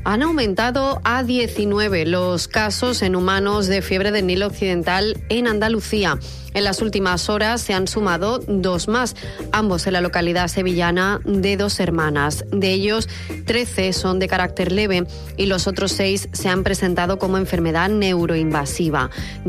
Han aumentado a 19 los casos en humanos de fiebre del Nilo Occidental en Andalucía. En las últimas horas se han sumado 2 más, ambos en la localidad sevillana de Dos Hermanas. De ellos, 13 son de carácter leve y los otros 6 se han presentado como enfermedad neuroinvasiva.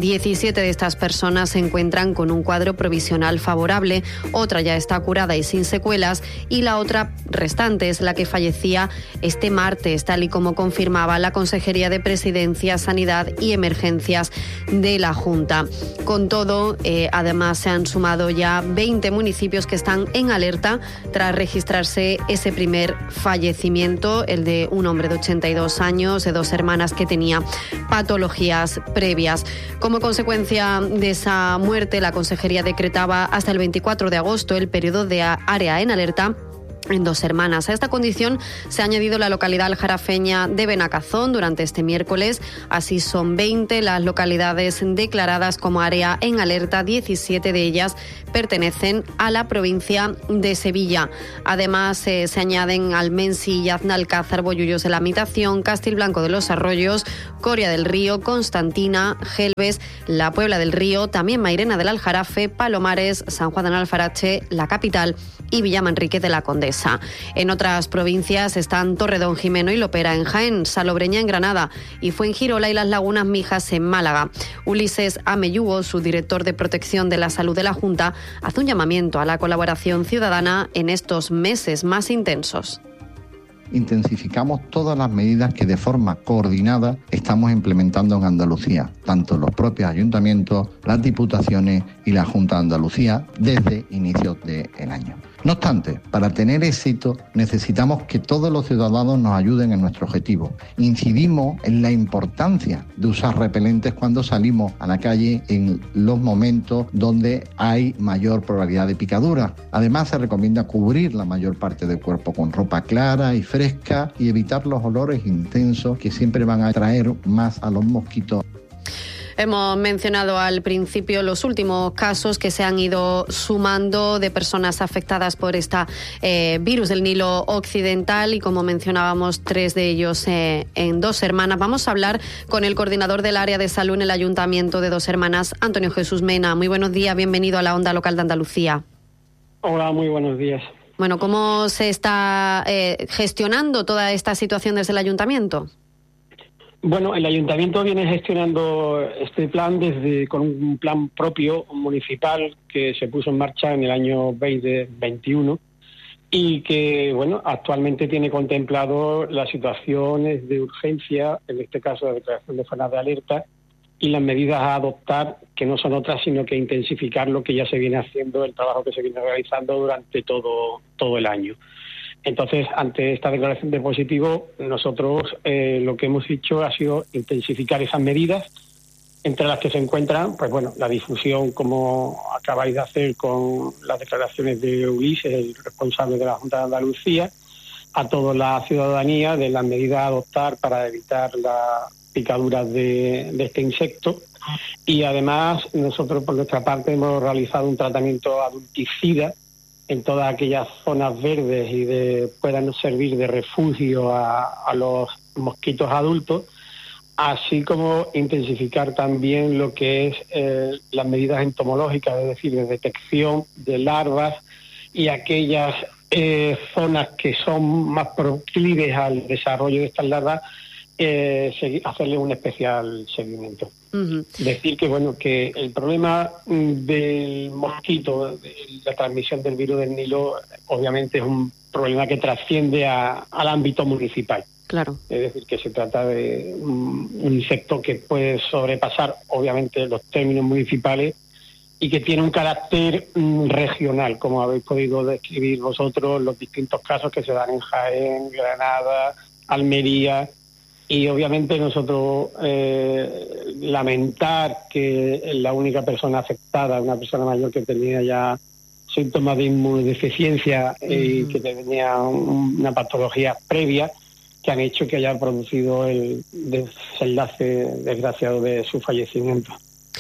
17 de estas personas se encuentran con un cuadro provisional favorable, otra ya está curada y sin secuelas y la otra restante es la que fallecía este martes, tal y como confirmaba la Consejería de Presidencia, Sanidad y Emergencias de la Junta. Con todo, además se han sumado ya 20 municipios que están en alerta tras registrarse ese primer fallecimiento, el de un hombre de 82 años, de 2 hermanas que tenía patologías previas. Como consecuencia de esa muerte, la Consejería decretaba hasta el 24 de agosto el periodo de área en alerta en Dos Hermanas. A esta condición se ha añadido la localidad aljarafeña de Benacazón durante este miércoles. Así son 20 las localidades declaradas como área en alerta. 17 de ellas pertenecen a la provincia de Sevilla. Además, se añaden Almensi, Aznalcázar, Bollullos de la Mitación, Castilblanco de los Arroyos, Coria del Río, Constantina, Gelbes, La Puebla del Río, también Mairena del Aljarafe, Palomares, San Juan de Alfarache, la capital y Villamanrique de la Condesa. En otras provincias están Torredón-Jimeno y Lopera en Jaén, Salobreña en Granada y Fuengirola y Las Lagunas Mijas en Málaga. Ulises Ameyugo, su director de Protección de la Salud de la Junta, hace un llamamiento a la colaboración ciudadana en estos meses más intensos. Intensificamos todas las medidas que de forma coordinada estamos implementando en Andalucía, tanto los propios ayuntamientos, las diputaciones y la Junta de Andalucía desde inicios del año. No obstante, para tener éxito necesitamos que todos los ciudadanos nos ayuden en nuestro objetivo. Incidimos en la importancia de usar repelentes cuando salimos a la calle en los momentos donde hay mayor probabilidad de picadura. Además, se recomienda cubrir la mayor parte del cuerpo con ropa clara y fresca y evitar los olores intensos que siempre van a atraer más a los mosquitos. Hemos mencionado al principio los últimos casos que se han ido sumando de personas afectadas por esta virus del Nilo Occidental y, como mencionábamos, 3 de ellos en Dos Hermanas. Vamos a hablar con el coordinador del área de salud en el Ayuntamiento de Dos Hermanas, Antonio Jesús Mena. Muy buenos días, bienvenido a la Onda Local de Andalucía. Hola, muy buenos días. Bueno, ¿cómo se está gestionando toda esta situación desde el Ayuntamiento? Bueno, el Ayuntamiento viene gestionando este plan con un plan propio municipal que se puso en marcha en el año 2021 y que, bueno, actualmente tiene contemplado las situaciones de urgencia, en este caso de declaración de zonas de alerta, y las medidas a adoptar, que no son otras, sino que intensificar lo que ya se viene haciendo, el trabajo que se viene realizando durante todo el año. Entonces, ante esta declaración de positivo, nosotros lo que hemos hecho ha sido intensificar esas medidas, entre las que se encuentran, pues bueno, la difusión, como acabáis de hacer con las declaraciones de Ulises, el responsable de la Junta de Andalucía, a toda la ciudadanía de las medidas a adoptar para evitar las picaduras de este insecto. Y además, nosotros por nuestra parte hemos realizado un tratamiento adulticida en todas aquellas zonas verdes y puedan servir de refugio a los mosquitos adultos, así como intensificar también lo que es las medidas entomológicas, es decir, de detección de larvas y aquellas zonas que son más proclives al desarrollo de estas larvas, hacerle un especial seguimiento. Uh-huh. Decir que bueno, que el problema del mosquito, de la transmisión del virus del Nilo, obviamente es un problema que trasciende al ámbito municipal. Claro. Es decir, que se trata de un insecto que puede sobrepasar, obviamente, los términos municipales y que tiene un carácter regional, como habéis podido describir vosotros, los distintos casos que se dan en Jaén, Granada, Almería. Y obviamente nosotros lamentar que la única persona afectada, una persona mayor que tenía ya síntomas de inmunodeficiencia y que tenía una patología previa, que han hecho que haya producido el desenlace desgraciado de su fallecimiento.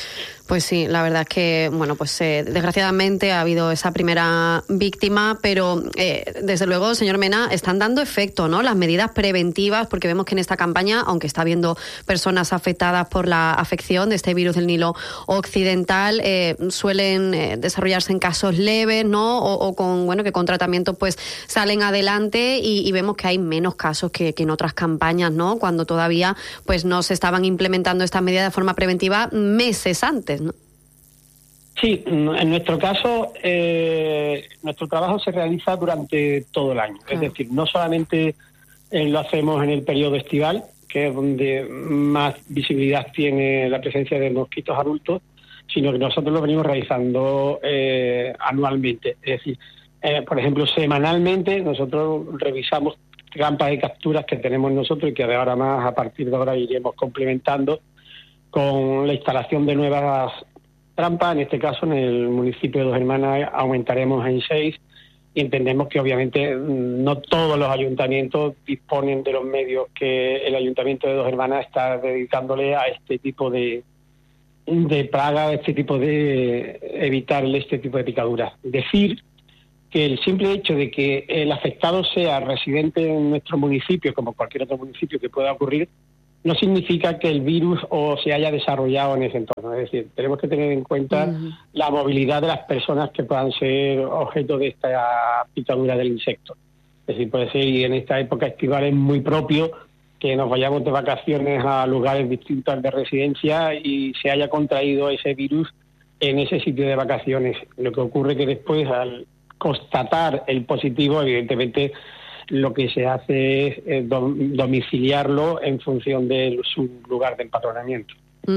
Pues sí, la verdad es que, bueno, pues desgraciadamente ha habido esa primera víctima, pero desde luego, señor Mena, están dando efecto, ¿no? Las medidas preventivas, porque vemos que en esta campaña, aunque está habiendo personas afectadas por la afección de este virus del Nilo Occidental, suelen desarrollarse en casos leves, ¿no? O con, bueno, que con tratamiento pues salen adelante y vemos que hay menos casos que en otras campañas, ¿no? Cuando todavía pues no se estaban implementando estas medidas de forma preventiva meses antes, ¿no? Sí, en nuestro caso, nuestro trabajo se realiza durante todo el año. Claro. Es decir, no solamente lo hacemos en el periodo estival, que es donde más visibilidad tiene la presencia de mosquitos adultos, sino que nosotros lo venimos realizando anualmente. Es decir, por ejemplo, semanalmente nosotros revisamos trampas de capturas que tenemos nosotros y que de ahora más, a partir de ahora, iremos complementando con la instalación de nuevas trampas. En este caso, en el municipio de Dos Hermanas aumentaremos en 6 y entendemos que obviamente no todos los ayuntamientos disponen de los medios que el Ayuntamiento de Dos Hermanas está dedicándole a este tipo de plaga, a este tipo de evitar este tipo de picaduras. Decir que el simple hecho de que el afectado sea residente en nuestro municipio, como cualquier otro municipio que pueda ocurrir, no significa que el virus o se haya desarrollado en ese entorno. Es decir, tenemos que tener en cuenta la movilidad de las personas que puedan ser objeto de esta picadura del insecto. Es decir, puede ser, y en esta época estival es muy propio que nos vayamos de vacaciones a lugares distintos de residencia y se haya contraído ese virus en ese sitio de vacaciones. Lo que ocurre es que después, al constatar el positivo, evidentemente lo que se hace es domiciliarlo en función de su lugar de empadronamiento.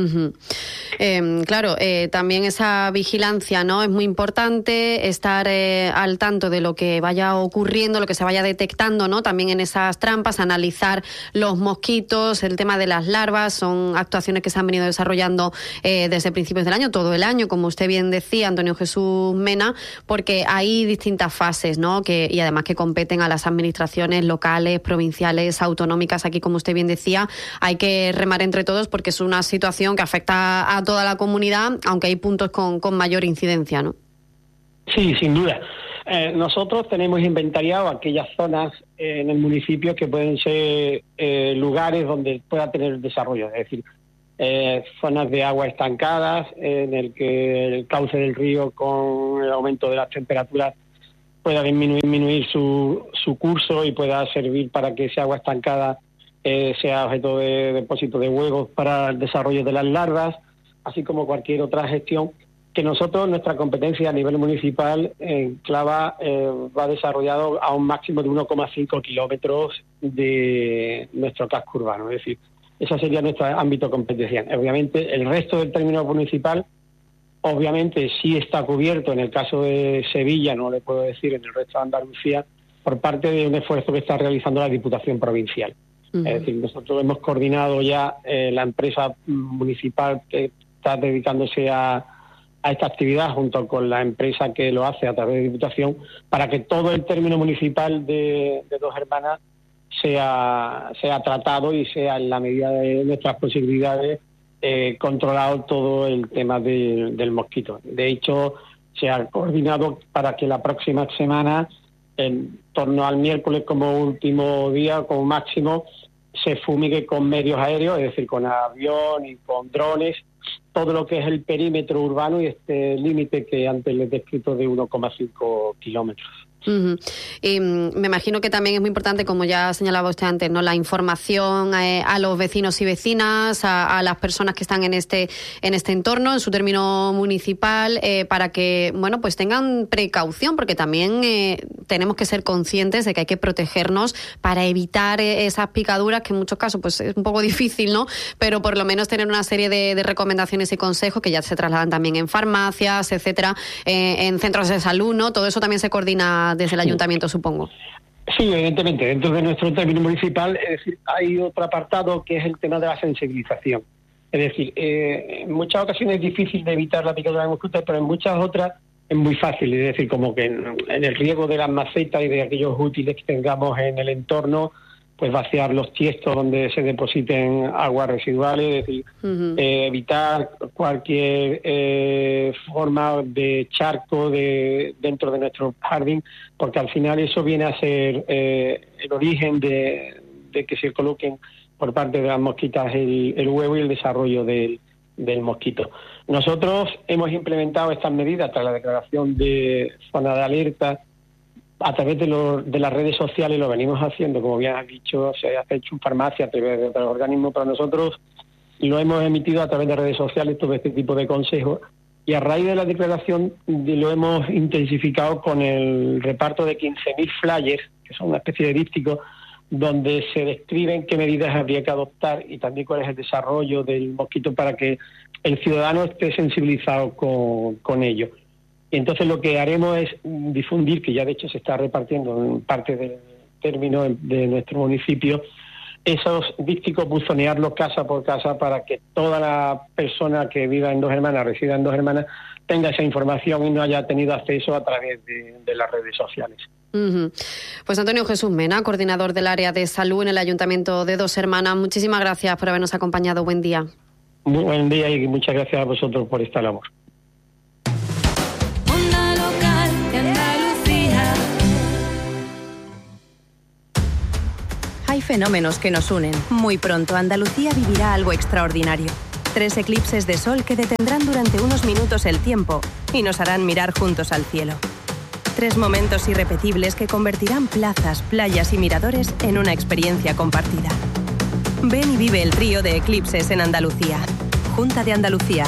Claro, también esa vigilancia, ¿no? Es muy importante estar al tanto de lo que vaya ocurriendo, lo que se vaya detectando, ¿no? También en esas trampas, analizar los mosquitos, el tema de las larvas, son actuaciones que se han venido desarrollando desde principios del año, todo el año, como usted bien decía, Antonio Jesús Mena, porque hay distintas fases, ¿no? Y además que competen a las administraciones locales, provinciales, autonómicas. Aquí, como usted bien decía, hay que remar entre todos porque es una situación que afecta a toda la comunidad, aunque hay puntos con mayor incidencia, ¿no? Sí, sin duda. Nosotros tenemos inventariado aquellas zonas en el municipio que pueden ser lugares donde pueda tener desarrollo, es decir, zonas de agua estancadas, en el que el cauce del río con el aumento de las temperaturas pueda disminuir su curso y pueda servir para que ese agua estancada sea objeto de depósito de huevos para el desarrollo de las larvas, así como cualquier otra gestión que nosotros, nuestra competencia a nivel municipal, en Clava va desarrollado a un máximo de 1,5 kilómetros de nuestro casco urbano. Es decir, ese sería nuestro ámbito competencial. Obviamente, el resto del término municipal, obviamente sí está cubierto, en el caso de Sevilla, no le puedo decir en el resto de Andalucía, por parte de un esfuerzo que está realizando la Diputación Provincial. Es decir, nosotros hemos coordinado ya la empresa municipal que está dedicándose a esta actividad junto con la empresa que lo hace a través de Diputación para que todo el término municipal de Dos Hermanas sea tratado y sea en la medida de nuestras posibilidades controlado todo el tema del mosquito. De hecho, se ha coordinado para que la próxima semana, en torno al miércoles como último día, como máximo, se fumigue con medios aéreos, es decir, con avión y con drones, todo lo que es el perímetro urbano y este límite que antes les he descrito de 1,5 kilómetros. Y me imagino que también es muy importante, como ya señalaba usted antes, ¿no? La información a los vecinos y vecinas, a las personas que están en este entorno, en su término municipal, para que, bueno, pues tengan precaución, porque también tenemos que ser conscientes de que hay que protegernos para evitar esas picaduras, que en muchos casos pues es un poco difícil, ¿no? Pero por lo menos tener una serie de recomendaciones y consejos que ya se trasladan también en farmacias, etcétera, en centros de salud, ¿no? Todo eso también se coordina desde el ayuntamiento, supongo. Sí, evidentemente. Dentro de nuestro término municipal, es decir, hay otro apartado que es el tema de la sensibilización. Es decir, en muchas ocasiones es difícil de evitar la picadura de mosquitos, pero en muchas otras es muy fácil. Es decir, como que en el riego de las macetas y de aquellos útiles que tengamos en el entorno, pues vaciar los tiestos donde se depositen aguas residuales, es decir, evitar cualquier forma de charco dentro de nuestro jardín, porque al final eso viene a ser el origen de que se coloquen por parte de las mosquitas el huevo y el desarrollo del mosquito. Nosotros hemos implementado estas medidas tras la declaración de zona de alerta a través de las redes sociales. Lo venimos haciendo, como bien has dicho, se ha hecho en farmacia a través de otros organismos, pero nosotros lo hemos emitido a través de redes sociales, todo este tipo de consejos, y a raíz de la declaración lo hemos intensificado con el reparto de 15.000 flyers, que son una especie de dípticos, donde se describen qué medidas habría que adoptar y también cuál es el desarrollo del mosquito para que el ciudadano esté sensibilizado con ello. Y entonces lo que haremos es difundir, que ya de hecho se está repartiendo en parte del término de nuestro municipio, esos dípticos, buzonearlos casa por casa para que toda la persona que viva en Dos Hermanas, resida en Dos Hermanas, tenga esa información y no haya tenido acceso a través de las redes sociales. Pues Antonio Jesús Mena, coordinador del área de salud en el Ayuntamiento de Dos Hermanas, muchísimas gracias por habernos acompañado. Buen día. Muy buen día y muchas gracias a vosotros por esta labor. Onda local de Andalucía. Hay fenómenos que nos unen. Muy pronto Andalucía vivirá algo extraordinario. 3 eclipses de sol que detendrán durante unos minutos el tiempo y nos harán mirar juntos al cielo. 3 momentos irrepetibles que convertirán plazas, playas y miradores en una experiencia compartida. Ven y vive el trío de eclipses en Andalucía. Junta de Andalucía.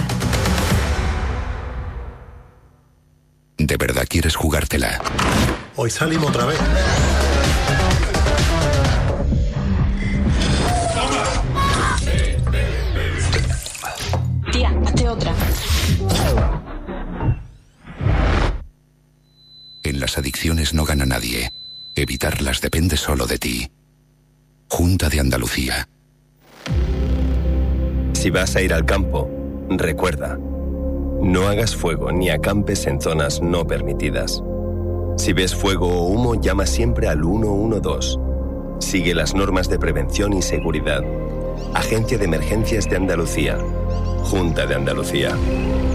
¿De verdad quieres jugártela? Hoy salimos otra vez. Tía, hazte otra. En las adicciones no gana nadie. Evitarlas depende solo de ti. Junta de Andalucía. Si vas a ir al campo, recuerda, no hagas fuego ni acampes en zonas no permitidas. Si ves fuego o humo, llama siempre al 112. Sigue las normas de prevención y seguridad. Agencia de Emergencias de Andalucía. Junta de Andalucía.